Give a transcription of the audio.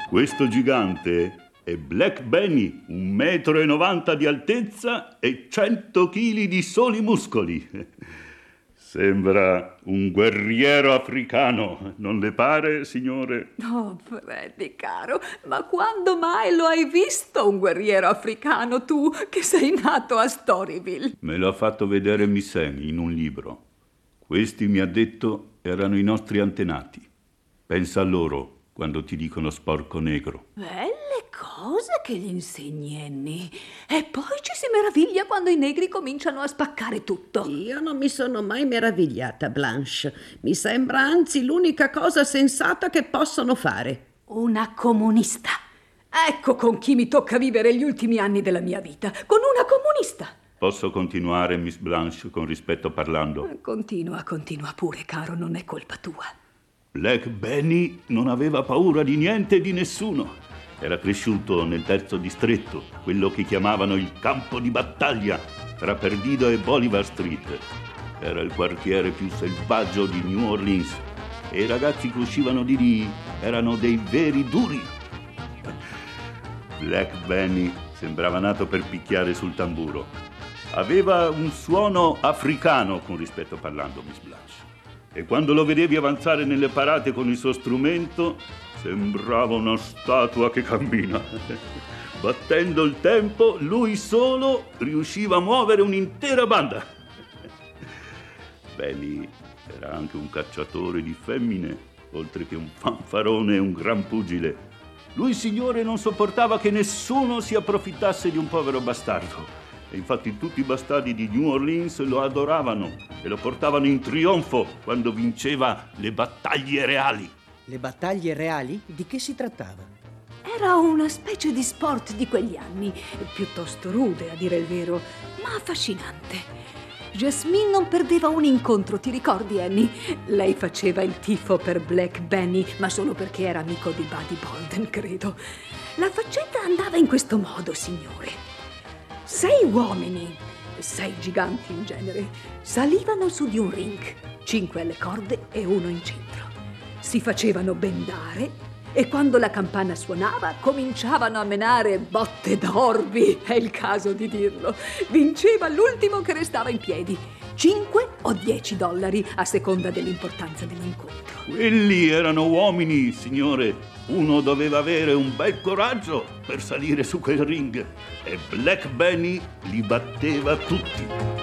Questo gigante è Black Benny, 1,90 m di altezza e 100 kg di soli muscoli. Sembra un guerriero africano, non le pare, signore? Oh, Freddy, caro, ma quando mai lo hai visto un guerriero africano, tu che sei nato a Storyville? Me lo ha fatto vedere Miss Annie in un libro. Questi, mi ha detto, erano i nostri antenati. Pensa a loro quando ti dicono sporco negro. Belle cose che gli insegni, Annie. E poi ci si meraviglia quando i negri cominciano a spaccare tutto. Io non mi sono mai meravigliata, Blanche. Mi sembra anzi l'unica cosa sensata che possono fare. Una comunista. Ecco con chi mi tocca vivere gli ultimi anni della mia vita. Con una comunista. Posso continuare, Miss Blanche, con rispetto parlando? Continua pure, caro, non è colpa tua. Black Benny non aveva paura di niente e di nessuno. Era cresciuto nel terzo distretto, quello che chiamavano il campo di battaglia, tra Perdido e Bolivar Street. Era il quartiere più selvaggio di New Orleans e i ragazzi che uscivano di lì erano dei veri duri. Black Benny sembrava nato per picchiare sul tamburo. Aveva un suono africano, con rispetto parlando, Miss Blanche. E quando lo vedevi avanzare nelle parate con il suo strumento, sembrava una statua che cammina. Battendo il tempo, lui solo riusciva a muovere un'intera banda. Benny era anche un cacciatore di femmine, oltre che un fanfarone e un gran pugile. Lui, signore, non sopportava che nessuno si approfittasse di un povero bastardo. E infatti tutti i bastardi di New Orleans lo adoravano e lo portavano in trionfo quando vinceva le battaglie reali. Le battaglie reali? Di che si trattava? Era una specie di sport di quegli anni, piuttosto rude a dire il vero, ma affascinante. Jasmine non perdeva un incontro, ti ricordi, Annie? Lei faceva il tifo per Black Benny, ma solo perché era amico di Buddy Bolden, credo. La faccenda andava in questo modo, signore. 6 uomini, 6 giganti in genere, salivano su di un ring, 5 alle corde e 1 in centro. Si facevano bendare e quando la campana suonava cominciavano a menare botte d'orbi, è il caso di dirlo. Vinceva l'ultimo che restava in piedi, 5 o 10 dollari a seconda dell'importanza dell'incontro. Quelli erano uomini, signore. Uno doveva avere un bel coraggio per salire su quel ring e Black Benny li batteva tutti.